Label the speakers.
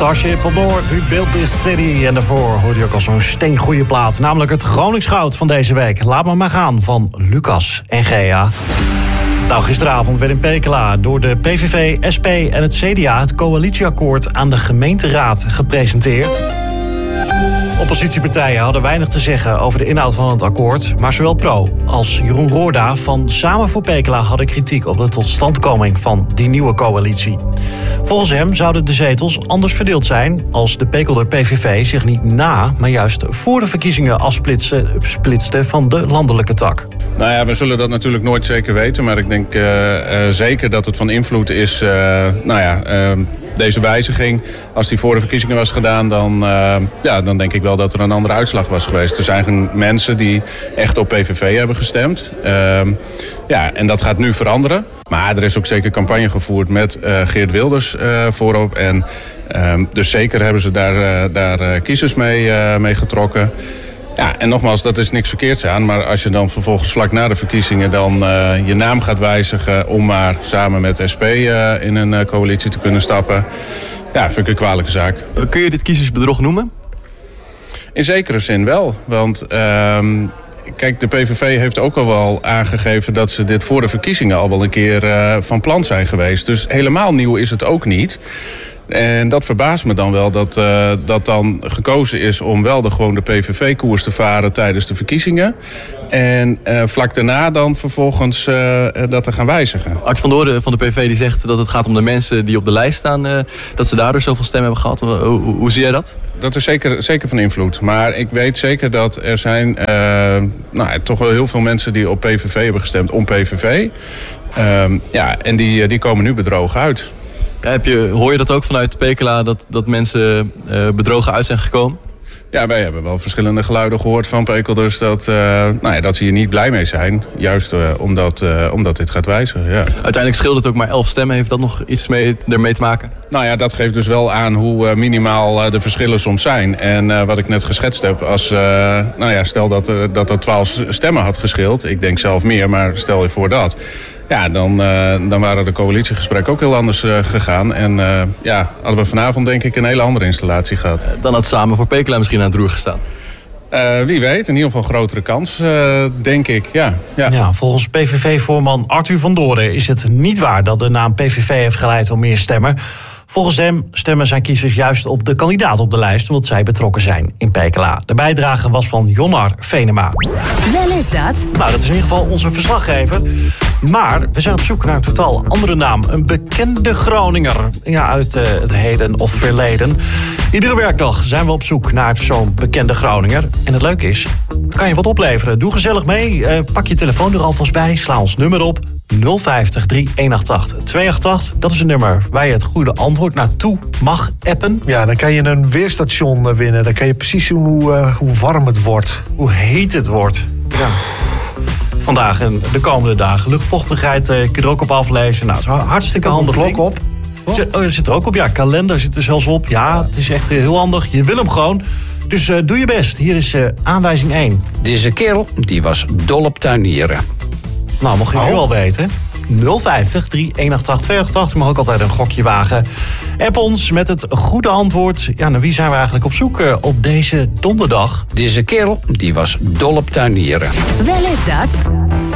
Speaker 1: Starship op Noord, We Built This City. En daarvoor hoorde je ook al zo'n steengoeie plaat. Namelijk het Gronings Goud van deze week. Laat me maar gaan van Lucas en Gea. Nou, gisteravond werd in Pekela door de PVV, SP en het CDA... het coalitieakkoord aan de gemeenteraad gepresenteerd. Oppositiepartijen hadden weinig te zeggen over de inhoud van het akkoord... maar zowel Pro als Jeroen Roorda van Samen voor Pekela hadden kritiek op de totstandkoming van die nieuwe coalitie. Volgens hem zouden de zetels anders verdeeld zijn als de Pekelder PVV zich niet na, maar juist voor de verkiezingen afsplitste van de landelijke tak.
Speaker 2: Nou ja, we zullen dat natuurlijk nooit zeker weten, maar ik denk zeker dat het van invloed is, deze wijziging. Als die voor de verkiezingen was gedaan, dan denk ik wel dat er een andere uitslag was geweest. Er zijn mensen die echt op PVV hebben gestemd. En dat gaat nu veranderen. Maar er is ook zeker campagne gevoerd met Geert Wilders voorop. En dus zeker hebben ze daar kiezers mee getrokken. Ja, en nogmaals, dat is niks verkeerds aan. Maar als je dan vervolgens vlak na de verkiezingen dan je naam gaat wijzigen om maar samen met SP in een coalitie te kunnen stappen. Ja, vind ik een kwalijke zaak.
Speaker 3: Kun je dit kiezersbedrog noemen?
Speaker 2: In zekere zin wel. Want kijk, de PVV heeft ook al wel aangegeven dat ze dit voor de verkiezingen al wel een keer van plan zijn geweest. Dus helemaal nieuw is het ook niet. En dat verbaast me dan wel dat dan gekozen is om wel gewoon de PVV-koers te varen tijdens de verkiezingen. En vlak daarna dan vervolgens dat te gaan wijzigen.
Speaker 3: Art van Doorn van de PVV die zegt dat het gaat om de mensen die op de lijst staan. Dat ze daardoor zoveel stemmen hebben gehad. Hoe zie jij dat? Dat is zeker van invloed. Maar ik weet zeker dat er zijn toch wel heel veel mensen die op PVV hebben gestemd om PVV. En die komen nu bedrogen uit. Ja, hoor je dat ook vanuit Pekela, dat mensen bedrogen uit zijn gekomen? Ja, wij hebben wel verschillende geluiden gehoord van Pekelders dat ze hier niet blij mee zijn. Juist omdat dit gaat wijzigen. Ja. Uiteindelijk scheelt het ook maar 11 stemmen. Heeft dat nog iets ermee te maken? Nou ja, dat geeft dus wel aan hoe minimaal de verschillen soms zijn. En wat ik net geschetst heb, stel dat er 12 stemmen had gescheeld. Ik denk zelf meer, maar stel je voor dat. Ja, dan waren de coalitiegesprekken ook heel anders gegaan. En hadden we vanavond denk ik een hele andere installatie gehad. Dan had Samen voor Pekela misschien aan het roer gestaan. Wie weet, in ieder geval een grotere kans, denk ik. Ja,
Speaker 1: volgens PVV-voorman Arthur van Doorn is het niet waar dat de naam PVV heeft geleid om meer stemmen. Volgens hem stemmen zijn kiezers juist op de kandidaat op de lijst, omdat zij betrokken zijn in Pekela. De bijdrage was van Jonnar Venema.
Speaker 4: Wel is dat?
Speaker 1: Nou, dat is in ieder geval onze verslaggever. Maar we zijn op zoek naar een totaal andere naam. Een bekende Groninger. Ja, uit het heden of verleden. Iedere werkdag zijn we op zoek naar zo'n bekende Groninger. En het leuke is, het kan je wat opleveren. Doe gezellig mee. Pak je telefoon er alvast bij. Sla ons nummer op. 050 3188 288. Dat is een nummer waar je het goede antwoord naartoe mag appen.
Speaker 5: Ja, dan kan je een weerstation winnen. Dan kan je precies zien hoe warm het wordt.
Speaker 1: Hoe heet het wordt. Ja. Vandaag en de komende dagen. Luchtvochtigheid kun je er ook op aflezen. Nou, het is hartstikke handig.
Speaker 5: Klok op.
Speaker 1: Zit er ook op, ja. Kalender zit er zelfs op. Ja, het is echt heel handig. Je wil hem gewoon. Dus doe je best. Hier is aanwijzing 1.
Speaker 6: Deze kerel, die was dol op tuinieren.
Speaker 1: Nou, mocht je nu al weten. 050 3188 288. Je mag ook altijd een gokje wagen. App ons met het goede antwoord. Ja, naar wie zijn we eigenlijk op zoek op deze donderdag?
Speaker 6: Deze kerel, die was dol op tuinieren.
Speaker 4: Wel is dat?